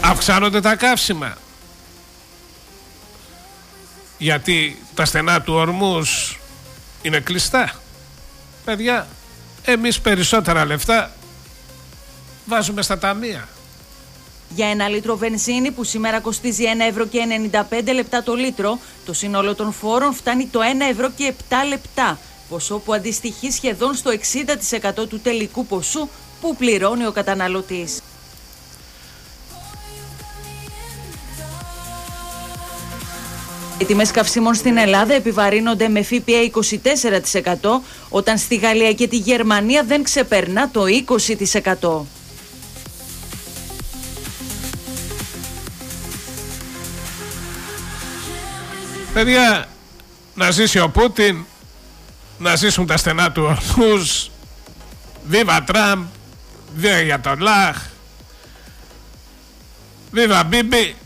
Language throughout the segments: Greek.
Αυξάνονται τα καύσιμα. Γιατί τα στενά του Ορμούζ είναι κλειστά. Παιδιά, εμείς περισσότερα λεφτά βάζουμε στα ταμεία. Για 1 λίτρο βενζίνη που σήμερα κοστίζει 1,95 € το λίτρο, το σύνολο των φόρων φτάνει το 1,07 €, ποσό που αντιστοιχεί σχεδόν στο 60% του τελικού ποσού που πληρώνει ο καταναλωτής. Οι τιμές καυσίμων στην Ελλάδα επιβαρύνονται με ΦΠΑ 24%, όταν στη Γαλλία και τη Γερμανία δεν ξεπερνά το 20%. Παιδιά, να ζήσει ο Πούτιν, να ζήσουν τα στενά του Ορμούζ, βίβα Τραμπ, βίβα Γιατολάχ, βίβα Μπίμπι.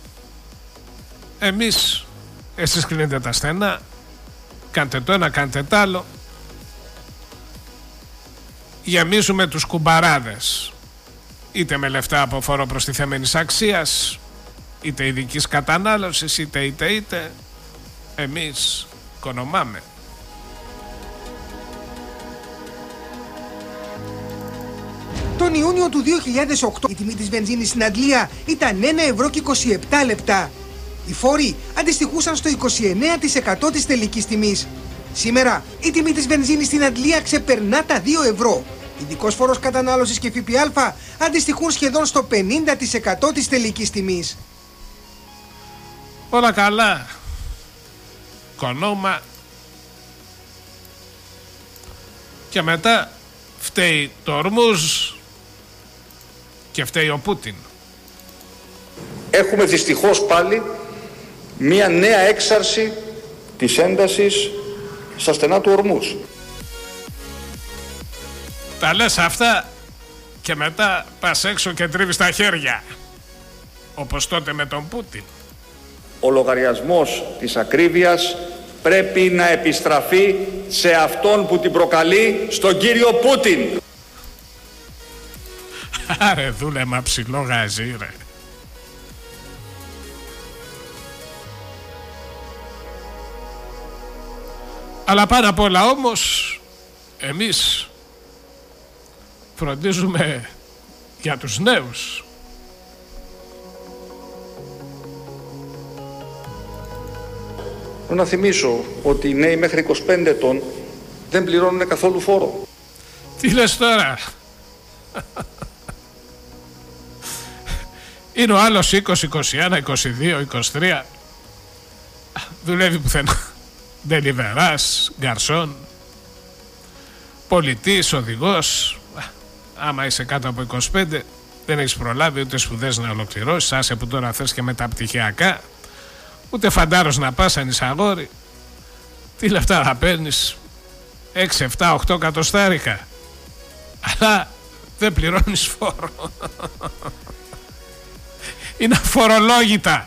Εμείς, εσείς κλείνετε τα στενά, κάντε το ένα, κάντε το άλλο. Γεμίζουμε τους κουμπαράδες, είτε με λεφτά από φόρο προστιθέμενης αξίας, είτε ειδικής κατανάλωσης, είτε εμείς οικονομάμε. Τον Ιούνιο του 2008 η τιμή της βενζίνης στην Αγγλία ήταν 1,27 €. Οι φόροι αντιστοιχούσαν στο 29% της τελικής τιμής. Σήμερα η τιμή της βενζίνης στην Αγγλία ξεπερνά τα 2 €. Ειδικός φόρος κατανάλωσης και ΦΠΑ αντιστοιχούν σχεδόν στο 50% της τελικής τιμής. Όλα καλά. Κονόμα. Και μετά φταίει το Ορμούζ και φταίει ο Πούτιν. Έχουμε δυστυχώς πάλι μία νέα έξαρση της έντασης στα στενά του Ορμούζ. Τα λες αυτά και μετά πας έξω και τρίβεις τα χέρια, όπως τότε με τον Πούτιν. Ο λογαριασμός της ακρίβειας πρέπει να επιστραφεί σε αυτόν που την προκαλεί, στον κύριο Πούτιν. Άρε δούλεμα ψηλό γαζί ρε. Αλλά πάνω απ' όλα όμως εμείς φροντίζουμε για τους νέους. Να θυμίσω ότι οι νέοι μέχρι 25 ετών δεν πληρώνουν καθόλου φόρο. Τι λες τώρα? Είναι ο άλλος 20, 21, 22, 23. Δουλεύει πουθενά. Ντελιβεράς, γκαρσόν, πολιτής, οδηγός. Άμα είσαι κάτω από 25 δεν έχεις προλάβει ούτε σπουδές να ολοκληρώσεις. Άσε που τώρα θες και μεταπτυχιακά. Ούτε φαντάρος να πας αν είσαι αγόρι. Τι λεφτά θα παίρνεις? 6, 7, 8 εκατοστάρικα. Αλλά δεν πληρώνεις φόρο. Είναι αφορολόγητα.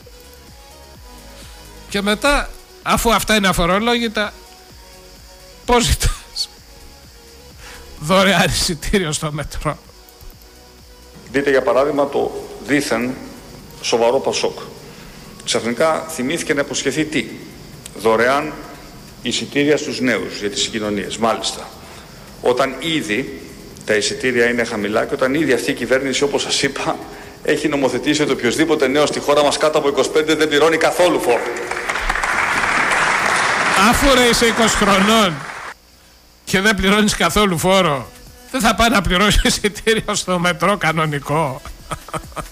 Και μετά, αφού αυτά είναι αφορολόγητα, πώς ζητάς δωρεάν εισιτήριο στο μετρό? Δείτε για παράδειγμα το δήθεν σοβαρό Πασόκ. Ξαφνικά θυμήθηκε να υποσχεθεί τι? Δωρεάν εισιτήρια στους νέους για τις συγκοινωνίες. Μάλιστα, όταν ήδη τα εισιτήρια είναι χαμηλά και όταν ήδη αυτή η κυβέρνηση, όπως σας είπα, έχει νομοθετήσει ότι οποιοδήποτε νέος στη χώρα μας κάτω από 25 δεν πληρώνει καθόλου φόρο. Αφού ρε είσαι 20 χρονών και δεν πληρώνεις καθόλου φόρο, δεν θα πάει να πληρώσει εισιτήριο στο μετρό κανονικό?